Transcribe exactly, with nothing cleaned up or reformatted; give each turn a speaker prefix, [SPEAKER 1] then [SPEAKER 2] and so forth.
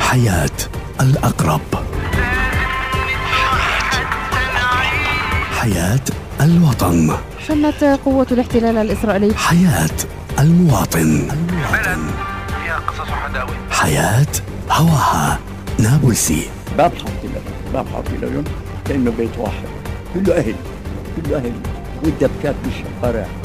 [SPEAKER 1] حياة الأقرب، حياة الوطن،
[SPEAKER 2] شنت قوة الاحتلال الإسرائيلي
[SPEAKER 1] حياة المواطن، المواطن.
[SPEAKER 3] فيها قصص وحداوي،
[SPEAKER 1] حياة هواها نابلسي.
[SPEAKER 4] باب حاطي لهم باب حاطي لهم كأنه بيت واحد، كله أهل كله أهل، والدبكات بالشوارع.